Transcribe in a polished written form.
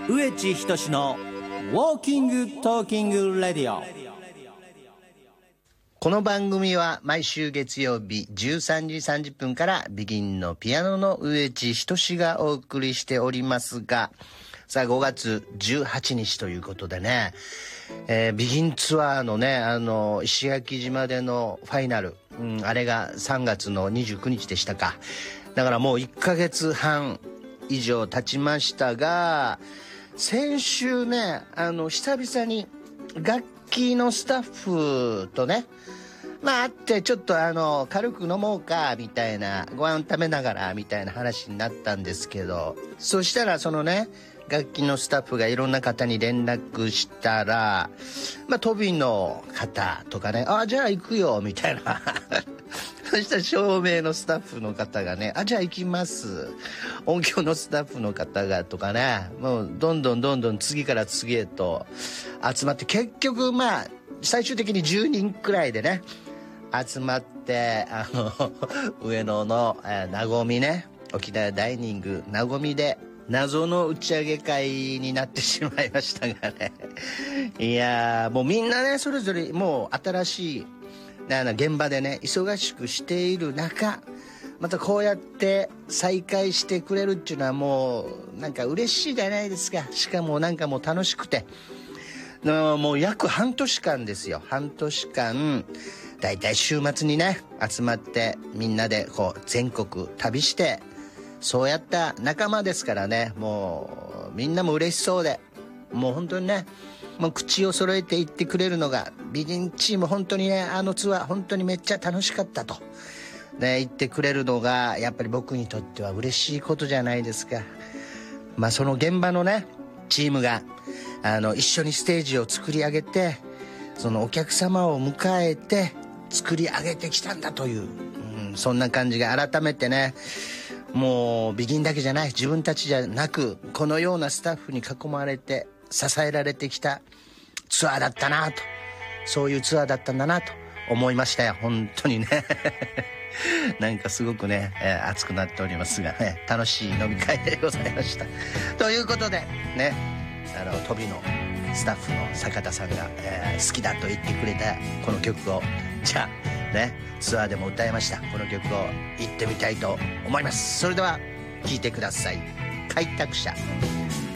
植地仁のウォーキングトーキングレディオ。 この番組は毎週月曜日13時30分からビギンのピアノの植地仁がお送りしておりますが、さあ5月18日ということでね、ビギンツアーのね、石垣島でのファイナル、あれが3月の29日でしたか。だからもう1ヶ月半以上経ちましたが、先週ね、久々に楽器のスタッフとね、会ってちょっと軽く飲もうかみたいな、ご飯食べながらみたいな話になったんですけど、そしたらそのね、楽器のスタッフがいろんな方に連絡したら、トビの方とかね、じゃあ行くよみたいなそしたら照明のスタッフの方がね、じゃあ行きます、音響のスタッフの方がとかね、もうどんどん次から次へと集まって、結局最終的に10人くらいでね集まって、上野のなごみね、沖縄ダイニングなごみで謎の打ち上げ会になってしまいましたがねいやもうみんなね、それぞれもう新しい現場でね忙しくしている中、またこうやって再会してくれるっていうのはもうなんか嬉しいじゃないですか。しかもなんかもう楽しくて、もう約半年間ですよ。半年間だいたい週末にね集まってみんなでこう全国旅して、そうやった仲間ですからね、もうみんなも嬉しそうで、もう本当にね、もう口を揃えて言ってくれるのが、ビギンチーム本当にね、ツアー本当にめっちゃ楽しかったと、ね、言ってくれるのがやっぱり僕にとっては嬉しいことじゃないですか。その現場のねチームが一緒にステージを作り上げて、そのお客様を迎えて作り上げてきたんだという、そんな感じが改めてね、もうビギンだけじゃない、自分たちじゃなくこのようなスタッフに囲まれて支えられてきたツアーだったなと、そういうツアーだったんだなと思いましたよ、本当にねなんかすごくね、熱くなっておりますがね、楽しい飲み会でございましたということでね、飛びのスタッフの坂田さんが、好きだと言ってくれたこの曲を、じゃあね、ツアーでも歌いましたこの曲を行ってみたいと思います。それでは聴いてください。開拓者。